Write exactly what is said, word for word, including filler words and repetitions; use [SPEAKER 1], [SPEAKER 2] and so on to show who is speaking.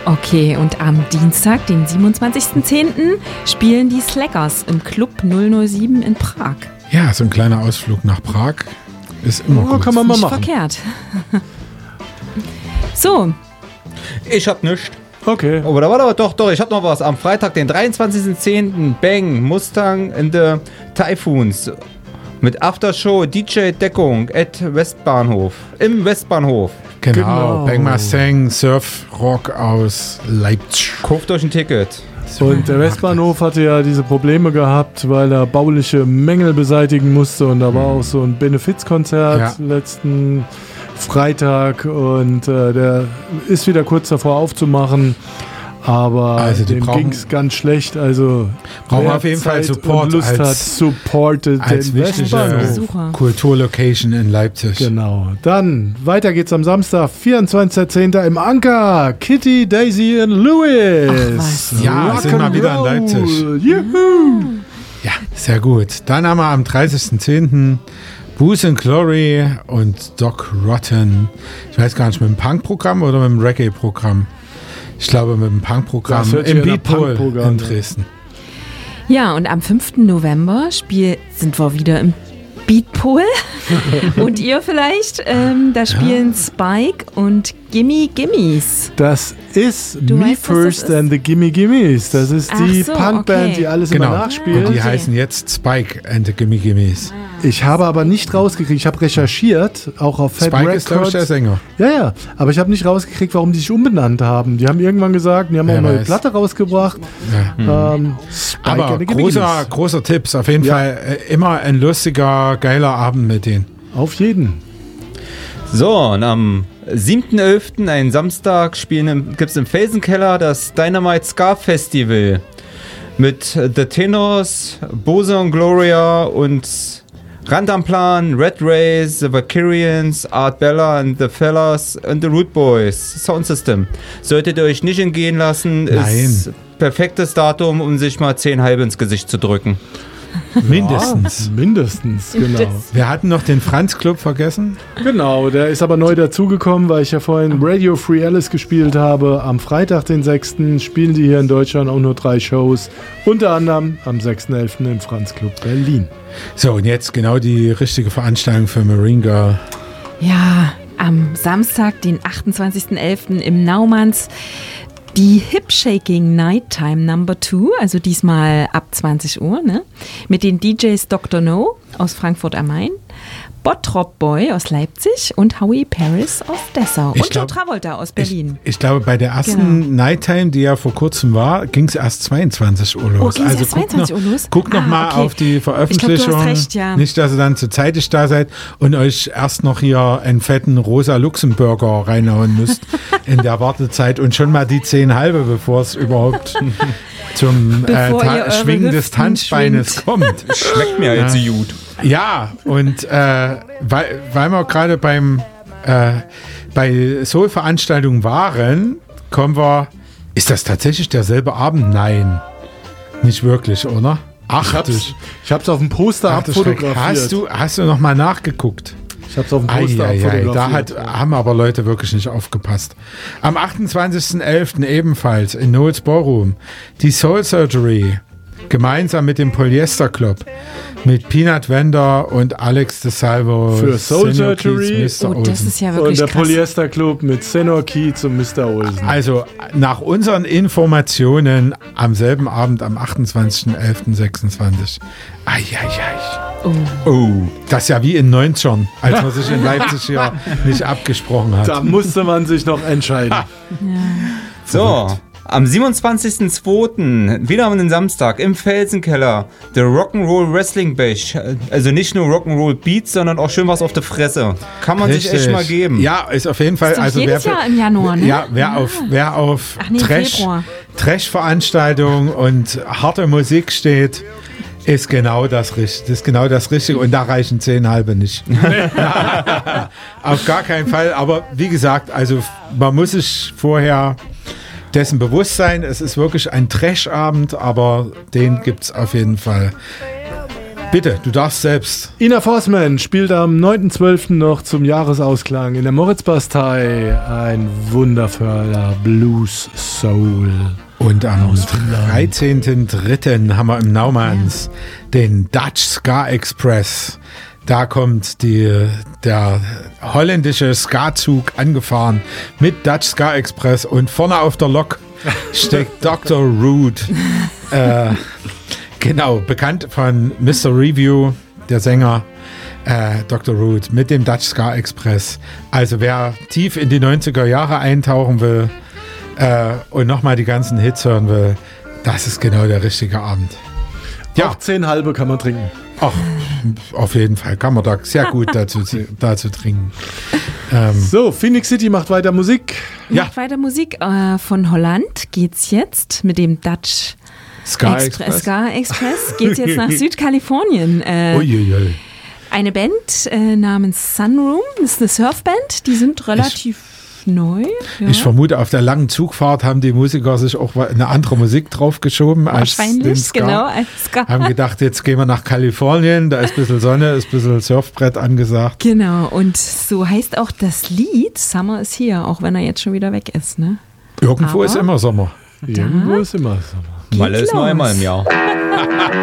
[SPEAKER 1] Okay, und am Dienstag, den siebenundzwanzigsten zehnten spielen die Slackers im Club null null sieben in Prag.
[SPEAKER 2] Ja, so ein kleiner Ausflug nach Prag ist immer
[SPEAKER 3] Oh,
[SPEAKER 2] gut.
[SPEAKER 3] kann man mal
[SPEAKER 1] Nicht
[SPEAKER 3] machen.
[SPEAKER 1] verkehrt. So,
[SPEAKER 4] Ich hab nichts.
[SPEAKER 3] Okay.
[SPEAKER 4] Oh, da war aber doch, doch, ich hab noch was. Am Freitag, den dreiundzwanzigsten zehnten Bang, Mustang in the Typhoons. Mit Aftershow, D J-Deckung at Westbahnhof. Im Westbahnhof.
[SPEAKER 2] Genau,
[SPEAKER 3] Genau.
[SPEAKER 2] Bang Mustang, Surf Rock aus Leipzig.
[SPEAKER 4] Kauft euch ein Ticket.
[SPEAKER 3] Und der Westbahnhof hatte ja diese Probleme gehabt, weil er bauliche Mängel beseitigen musste. Und da war auch so ein Benefizkonzert
[SPEAKER 2] Ja.
[SPEAKER 3] letzten Freitag. Und äh, der ist wieder kurz davor aufzumachen. Aber
[SPEAKER 2] Also die
[SPEAKER 3] dem
[SPEAKER 2] brauchen-
[SPEAKER 3] ging es ganz schlecht. Also
[SPEAKER 2] Brauchen
[SPEAKER 3] wer
[SPEAKER 2] auf jeden Fall
[SPEAKER 3] Zeit
[SPEAKER 2] Support
[SPEAKER 3] und Lust
[SPEAKER 2] als-
[SPEAKER 3] hat, supportet
[SPEAKER 2] Als
[SPEAKER 3] den
[SPEAKER 2] wichtige
[SPEAKER 3] Westbahnhof.
[SPEAKER 1] Besucher.
[SPEAKER 2] Kulturlocation in Leipzig.
[SPEAKER 3] Genau. Dann weiter geht's am Samstag, vierundzwanzigsten zehnten im Anker. Kitty, Daisy und Louis.
[SPEAKER 1] Ach, was.
[SPEAKER 2] Ja, sind mal wieder in Leipzig.
[SPEAKER 3] Juhu.
[SPEAKER 2] Ja, sehr gut. Dann haben wir am dreißigsten zehnten Booze and Glory und Doc Rotten. Ich weiß gar nicht, mit dem Punk-Programm oder mit dem Reggae-Programm? Ich glaube, mit dem Punk-Programm
[SPEAKER 3] Das hört sich
[SPEAKER 2] im
[SPEAKER 3] an nach
[SPEAKER 2] Beatpool
[SPEAKER 3] Punk-Programm
[SPEAKER 2] in
[SPEAKER 3] an.
[SPEAKER 2] Dresden.
[SPEAKER 1] ja, und am fünften November Spiel, sind wir wieder im Beatpool. Und ihr vielleicht, ähm, da spielen Spike und Gimme Gimmies.
[SPEAKER 3] Das ist
[SPEAKER 1] Du
[SPEAKER 3] Me
[SPEAKER 1] weißt, was das
[SPEAKER 3] First
[SPEAKER 1] ist?
[SPEAKER 3] and the Gimme Gimmes. Das ist
[SPEAKER 1] Ach
[SPEAKER 3] die
[SPEAKER 1] so,
[SPEAKER 3] Punkband,
[SPEAKER 1] okay.
[SPEAKER 3] die alles
[SPEAKER 2] Genau.
[SPEAKER 3] immer
[SPEAKER 2] Und
[SPEAKER 3] nachspielt.
[SPEAKER 2] die
[SPEAKER 1] Okay.
[SPEAKER 2] heißen jetzt Spike and the Gimme Gimmes.
[SPEAKER 3] Ich habe aber nicht rausgekriegt, ich habe recherchiert, auch auf Fat
[SPEAKER 2] Spike ist, glaube ich,
[SPEAKER 3] Records.
[SPEAKER 2] der Sänger.
[SPEAKER 3] Ja, ja, aber ich habe nicht rausgekriegt, warum die sich umbenannt haben. Die haben irgendwann gesagt, die haben auch
[SPEAKER 2] Wer
[SPEAKER 3] eine neue
[SPEAKER 2] weiß.
[SPEAKER 3] Platte rausgebracht.
[SPEAKER 2] Ja.
[SPEAKER 3] Ähm, Spike
[SPEAKER 2] Aber
[SPEAKER 3] and the Gimme
[SPEAKER 2] großer,
[SPEAKER 3] Gimmes.
[SPEAKER 2] großer Tipps. Auf jeden
[SPEAKER 3] Ja.
[SPEAKER 2] Fall äh, immer ein lustiger, geiler Abend mit denen.
[SPEAKER 3] Auf jeden.
[SPEAKER 4] So, und am siebten elften, ein Samstag, spielen gibt es im Felsenkeller das Dynamite Ska Festival. Mit äh, The Tenors, Bose und Gloria und Rand am Plan, Red Race, The Valkyrians, Art Bella and The Fellas und The Root Boys. Sound System. Solltet ihr euch nicht entgehen lassen,
[SPEAKER 2] Nein.
[SPEAKER 4] ist perfektes Datum, um sich mal zehn halbe ins Gesicht zu drücken.
[SPEAKER 2] Mindestens.
[SPEAKER 3] Mindestens, genau.
[SPEAKER 2] Wir hatten noch den Franz Club vergessen.
[SPEAKER 3] Genau, der ist aber neu dazugekommen, weil ich ja vorhin Radio Free Alice gespielt habe. Am Freitag, den sechsten spielen die hier in Deutschland auch nur drei Shows. Unter anderem am sechsten elften im Franz Club Berlin.
[SPEAKER 2] So, und jetzt genau die richtige Veranstaltung für Marine Girl.
[SPEAKER 1] Ja, am Samstag, den achtundzwanzigsten elften im Naumanns, die Hip Shaking Nighttime Number zwei, also diesmal ab zwanzig Uhr, ne? Mit den D Js Doktor No aus Frankfurt am Main, Bottrop Boy aus Leipzig und Howie Paris aus Dessau
[SPEAKER 2] Ich
[SPEAKER 1] und Joe
[SPEAKER 2] glaub-
[SPEAKER 1] Travolta aus
[SPEAKER 2] Ich,
[SPEAKER 1] Berlin.
[SPEAKER 2] ich glaube, bei der ersten
[SPEAKER 1] Genau.
[SPEAKER 2] Nighttime, die ja vor kurzem war, ging es erst zweiundzwanzig Uhr los.
[SPEAKER 1] Oh, ging's erst
[SPEAKER 2] guck
[SPEAKER 1] zweiundzwanzig
[SPEAKER 2] noch,
[SPEAKER 1] Uhr los?
[SPEAKER 2] Guck noch
[SPEAKER 1] Ah,
[SPEAKER 2] mal
[SPEAKER 1] okay.
[SPEAKER 2] auf die Veröffentlichung.
[SPEAKER 1] Ich glaub, du hast recht, ja.
[SPEAKER 2] Nicht, dass ihr dann zu zeitig da seid und euch erst noch hier einen fetten rosa Luxemburger reinhauen müsst in der Wartezeit und schon mal die zehn halbe, bevor es überhaupt zum äh,
[SPEAKER 1] Bevor ihr
[SPEAKER 2] Ta
[SPEAKER 1] eure
[SPEAKER 2] Schwingen des
[SPEAKER 1] Hüften
[SPEAKER 2] Tanzbeines kommt.
[SPEAKER 4] Schmeckt mir jetzt so gut.
[SPEAKER 2] Ja, und äh, weil, weil wir gerade beim äh, bei Soul-Veranstaltungen waren, kommen wir. Ist das tatsächlich derselbe Abend? Nein. Nicht wirklich, oder? Ach,
[SPEAKER 3] Ich hab's,
[SPEAKER 2] du,
[SPEAKER 3] ich hab's auf dem Poster
[SPEAKER 2] ach, du Schreck.
[SPEAKER 3] abfotografiert.
[SPEAKER 2] Hast du, hast du noch mal nachgeguckt?
[SPEAKER 3] Ich hab's auf dem Poster
[SPEAKER 2] Eieiei,
[SPEAKER 3] abfotografiert.
[SPEAKER 2] da hat, haben aber Leute wirklich nicht aufgepasst. Am achtundzwanzigsten elften ebenfalls in Noel's Ballroom die Soul Surgery gemeinsam mit dem Polyester Club mit Peanut Wender und Alex de Salvo
[SPEAKER 3] Für Soul
[SPEAKER 2] Senior
[SPEAKER 3] Surgery.
[SPEAKER 2] Keats, Mister
[SPEAKER 1] Oh, das
[SPEAKER 2] Olsen.
[SPEAKER 1] ist ja
[SPEAKER 3] Und
[SPEAKER 1] wirklich
[SPEAKER 3] der
[SPEAKER 1] krass.
[SPEAKER 3] Polyester Club mit Senor Keats und Mister Olsen.
[SPEAKER 2] Also nach unseren Informationen am selben Abend am achtundzwanzigsten elften sechsundzwanzig. Eieiei.
[SPEAKER 1] Oh.
[SPEAKER 2] Oh, das ist ja wie in neunzigern, als man sich in Leipzig ja nicht abgesprochen hat.
[SPEAKER 3] Da musste man sich noch entscheiden.
[SPEAKER 4] So, am siebenundzwanzigsten zweiten wieder am Samstag im Felsenkeller, der Rock'n'Roll Wrestling Bash. Also nicht nur Rock'n'Roll Beats, sondern auch schön was auf der Fresse. Kann man sich echt mal geben.
[SPEAKER 2] Ja, ist auf jeden Fall.
[SPEAKER 1] Ist doch
[SPEAKER 2] Also
[SPEAKER 1] jedes
[SPEAKER 2] wer,
[SPEAKER 1] Jahr im Januar, ne?
[SPEAKER 2] Ja, wer auf, wer auf
[SPEAKER 1] Ach nee,
[SPEAKER 2] Trash,
[SPEAKER 1] Februar.
[SPEAKER 2] Trash-Veranstaltungen und harte Musik steht, ist genau das Richtige. Ist genau das Richtige. Und da reichen zehn halbe nicht. Auf gar keinen Fall. Aber wie gesagt, also man muss sich vorher dessen bewusst sein. Es ist wirklich ein Trash-Abend, aber den gibt es auf jeden Fall. Bitte, du darfst selbst.
[SPEAKER 3] Ina Forsman spielt am neunten zwölften noch zum Jahresausklang in der Moritzbastei ein wundervoller Blues-Soul.
[SPEAKER 2] Und am dreizehnten dritten haben wir im Naumanns den Dutch Ska Express. Da kommt die, der holländische Ska-Zug angefahren mit Dutch Ska Express und vorne auf der Lok steckt Doktor Rude. äh, genau, bekannt von Mister Review, der Sänger äh, Doktor Rude mit dem Dutch Ska Express. Also wer tief in die neunziger Jahre eintauchen will äh, und nochmal die ganzen Hits hören will, das ist genau der richtige Abend.
[SPEAKER 3] Ja. Auch zehn halbe kann man trinken.
[SPEAKER 2] Ach, auf jeden Fall kann man da sehr gut dazu, dazu trinken. Ähm,
[SPEAKER 3] so, Phoenix City macht weiter Musik.
[SPEAKER 1] Ja. Macht weiter Musik. Äh, von Holland geht's jetzt mit dem Dutch
[SPEAKER 2] Ska
[SPEAKER 1] Expre-
[SPEAKER 2] Express.
[SPEAKER 1] Ska Express. Geht's jetzt nach Südkalifornien. Äh,
[SPEAKER 2] Uiuiui.
[SPEAKER 1] Eine Band äh, namens Sunroom, das ist eine Surfband, die sind relativ ich, neu. Ja.
[SPEAKER 2] Ich vermute, auf der langen Zugfahrt haben die Musiker sich auch eine andere Musik draufgeschoben als den Ska.
[SPEAKER 1] Genau, als Ska.
[SPEAKER 2] Haben gedacht, jetzt gehen wir nach Kalifornien, da ist ein bisschen Sonne, ist ein bisschen Surfbrett angesagt.
[SPEAKER 1] Genau, und so heißt auch das Lied Summer is Here, auch wenn er jetzt schon wieder weg ist. Ne?
[SPEAKER 2] Irgendwo
[SPEAKER 1] Aber
[SPEAKER 2] ist immer Sommer.
[SPEAKER 3] Irgendwo ist immer Sommer.
[SPEAKER 4] Malle ist nur einmal im Jahr.